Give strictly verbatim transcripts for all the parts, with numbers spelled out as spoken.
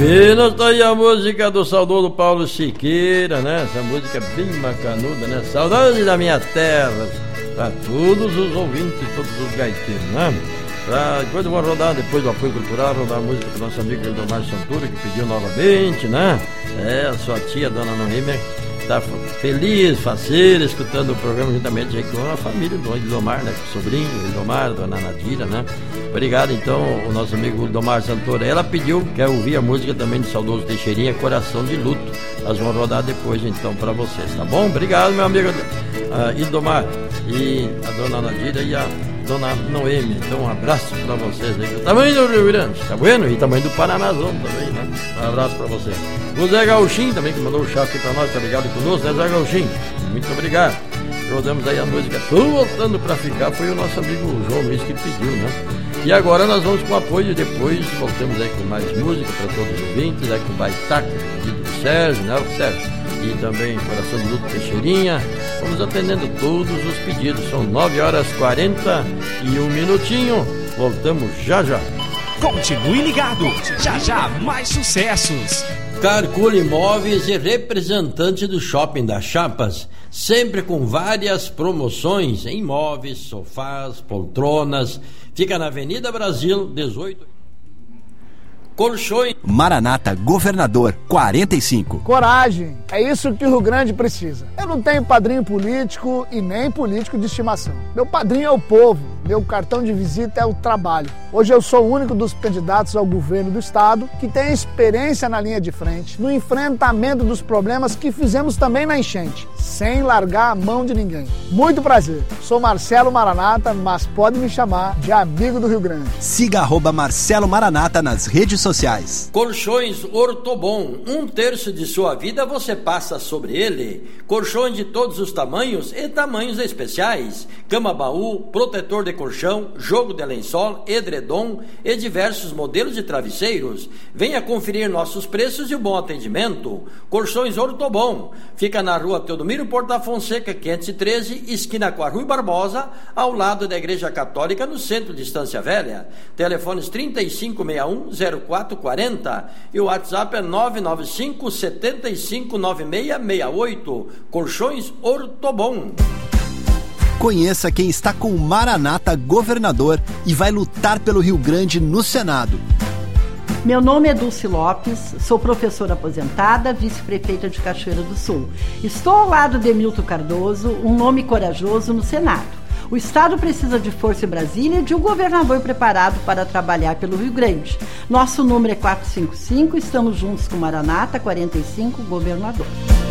E nós tá aí a música do saudoso Paulo Siqueira, né? Essa música é bem macanuda, né? Saudade da minha terra, para todos os ouvintes, todos os gaiteiros, né? Pra, depois eu vou rodar, depois do apoio cultural, rodar a música pro nosso amigo Ildomar Santura, que pediu novamente, né? É, a sua tia, Dona Noêmia, tá feliz, faceira, escutando o programa juntamente aí com a família do Ildomar, né? Com o sobrinho, Ildomar, Dona Nadira, né? Obrigado, então, o nosso amigo Ildomar Santora. Ela pediu, quer ouvir a música também do saudoso Teixeirinha, Coração de Luto. Nós vamos rodar depois, então, pra vocês, tá bom? Obrigado, meu amigo uh, Ildomar, e a Dona Nadira e a Dona Noêmia. Então, um abraço pra vocês aí. Do tamanho do Rio Grande, tá bueno? E tamanho do Paranazão também, né? Um abraço pra vocês. O Zé Gauchinho também, que mandou o chá aqui pra nós, tá ligado conosco, né, Zé Gauchinho? Muito obrigado. Rodamos aí a música Tô Voltando Pra Ficar, foi o nosso amigo João Luiz que pediu, né? E agora nós vamos com apoio e depois voltamos aí com mais música para todos os ouvintes, aí com o Baitaca, pedido do Sérgio, né, Sérgio? E também Coração de Luto Teixeirinha. Vamos atendendo todos os pedidos. São nove horas e quarenta e um minutinho. Voltamos já já. Continue ligado, já já mais sucessos. Carcula Imóveis e representante do Shopping das Chapas, sempre com várias promoções em móveis, sofás, poltronas. Fica na Avenida Brasil, dezoito. Colchões. Maranata Governador quarenta e cinco. Coragem, é isso que o Rio Grande precisa. Eu não tenho padrinho político e nem político de estimação. Meu padrinho é o povo, meu cartão de visita é o trabalho. Hoje eu sou o único dos candidatos ao governo do estado que tem experiência na linha de frente, no enfrentamento dos problemas que fizemos também na enchente, sem largar a mão de ninguém. Muito prazer, sou Marcelo Maranata, mas pode me chamar de amigo do Rio Grande. Siga arroba Marcelo Maranata nas redes sociais. Colchões Ortobon, um terço de sua vida você passa sobre ele. Colchões de todos os tamanhos e tamanhos especiais. Cama baú, protetor de colchão, jogo de lençol, edredom e diversos modelos de travesseiros. Venha conferir nossos preços e o bom atendimento. Colchões Ortobon, fica na rua Teodomiro Porta Fonseca, quinhentos e treze, esquina com a Rui Barbosa, ao lado da Igreja Católica, no centro de Estância Velha. Telefones trinta e cinco sessenta e um, zero quatro quarenta e o WhatsApp é nove nove cinco, sete cinco, nove seis seis oito. Colchões Ortobon. Conheça quem está com o Maranata Governador e vai lutar pelo Rio Grande no Senado. Meu nome é Dulce Lopes, sou professora aposentada, vice-prefeita de Cachoeira do Sul. Estou ao lado de Milton Cardoso, um nome corajoso no Senado. O Estado precisa de força em Brasília e de um governador preparado para trabalhar pelo Rio Grande. Nosso número é quatrocentos e cinquenta e cinco, estamos juntos com Maranata quarenta e cinco, governador.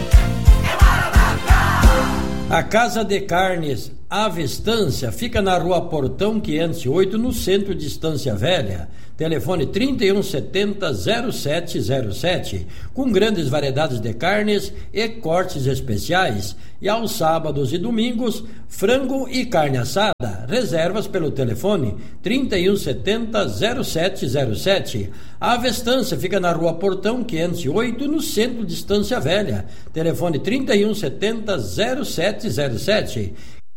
A Casa de Carnes Ave Estância fica na rua Portão quinhentos e oito, no centro de Estância Velha. Telefone trinta e um setenta, zero sete zero sete, com grandes variedades de carnes e cortes especiais. E aos sábados e domingos, frango e carne assada. Reservas pelo telefone trinta e um setenta, zero sete zero sete. A Ave Estância fica na rua Portão quinhentos e oito, no centro de Estância Velha. Telefone trinta e um setenta, zero sete zero sete.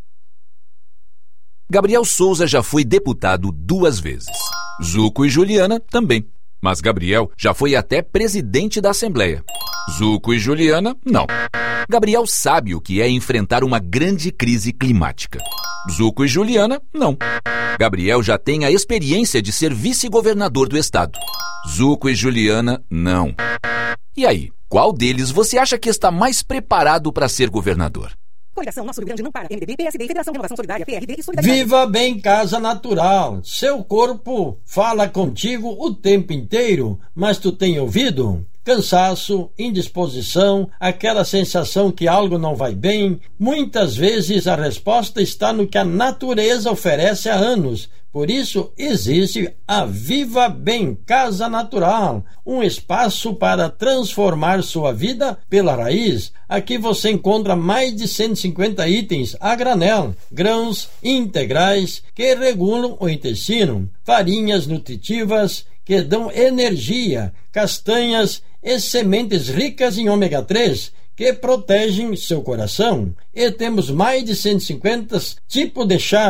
Gabriel Souza já foi deputado duas vezes. Zuco e Juliana também. Mas Gabriel já foi até presidente da Assembleia. Zuco e Juliana, não. Gabriel sabe o que é enfrentar uma grande crise climática. Zuco e Juliana, não. Gabriel já tem a experiência de ser vice-governador do estado. Zuco e Juliana, não. E aí, qual deles você acha que está mais preparado para ser governador? Coligação Nosso Rio Grande não para. M D B, P S D, Federação de Renovação Solidária, P R D e Solidariedade. Viva Bem Casa Natural. Seu corpo fala contigo o tempo inteiro, mas tu tem ouvido? Cansaço, indisposição, aquela sensação que algo não vai bem. Muitas vezes a resposta está no que a natureza oferece há anos. Por isso existe a Viva Bem Casa Natural, um espaço para transformar sua vida pela raiz. Aqui você encontra mais de cento e cinquenta itens a granel, grãos integrais que regulam o intestino, farinhas nutritivas que dão energia, castanhas e sementes ricas em ômega três que protegem seu coração. E temos mais de cento e cinquenta tipos de chás,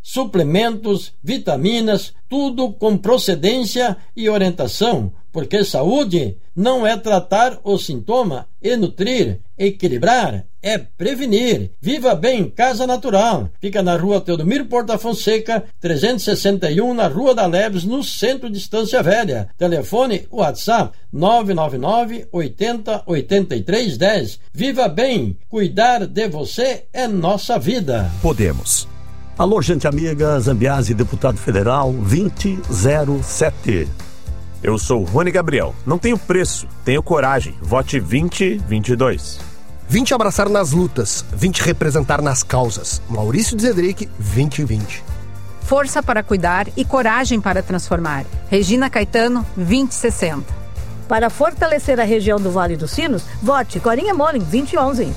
suplementos, vitaminas, tudo com procedência e orientação, porque saúde não é tratar o sintoma e nutrir, equilibrar, é prevenir. Viva Bem Casa Natural. Fica na rua Teodomiro Porta Fonseca, trezentos e sessenta e um, na Rua da Leves, no centro de Estância Velha. Telefone WhatsApp nove nove nove, oitenta, oitenta e três, dez. Viva Bem. Cuidar de você é nossa vida. Podemos. Alô, gente amiga, Zambiase, deputado federal vinte zero sete. Eu sou Rony Gabriel. Não tenho preço, tenho coragem. Vote vinte vinte e dois. vinte abraçar nas lutas, vinte representar nas causas. Maurício Zedric, vinte vinte. Força para cuidar e coragem para transformar. Regina Caetano, vinte sessenta. Para fortalecer a região do Vale dos Sinos, vote Corinha Molin, vinte onze.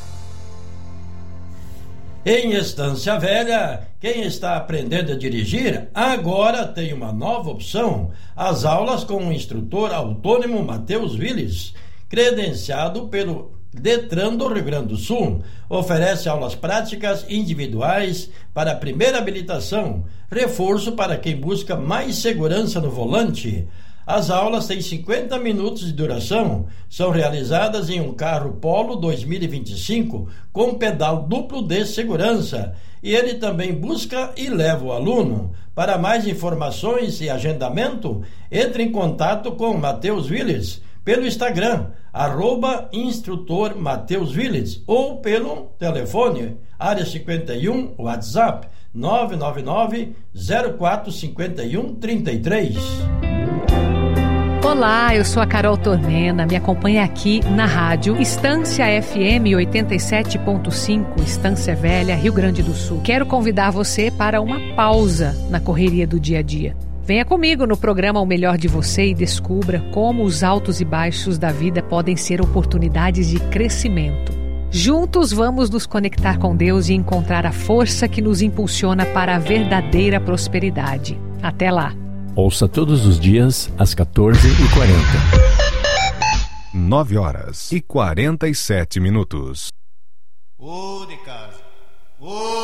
Em Estância Velha, quem está aprendendo a dirigir agora tem uma nova opção: as aulas com o instrutor autônomo Matheus Willis, credenciado pelo Detran do Rio Grande do Sul. Oferece aulas práticas individuais para a primeira habilitação, reforço para quem busca mais segurança no volante. As aulas têm cinquenta minutos de duração, são realizadas em um carro Polo dois mil e vinte e cinco com pedal duplo de segurança, e ele também busca e leva o aluno. Para mais informações e agendamento, entre em contato com Matheus Willis pelo Instagram, arroba instrutor Matheus Willis, ou pelo telefone, área cinquenta e um, WhatsApp nove nove nove, zero quatro cinco um, três três. Olá, eu sou a Carol Tormena, me acompanha aqui na rádio Estância F M oitenta e sete ponto cinco, Estância Velha, Rio Grande do Sul. Quero convidar você para uma pausa na correria do dia a dia. Venha comigo no programa O Melhor de Você e descubra como os altos e baixos da vida podem ser oportunidades de crescimento. Juntos vamos nos conectar com Deus e encontrar a força que nos impulsiona para a verdadeira prosperidade. Até lá! Ouça todos os dias às quatorze e quarenta. nove horas e quarenta e sete minutos. Ô de casa. Ô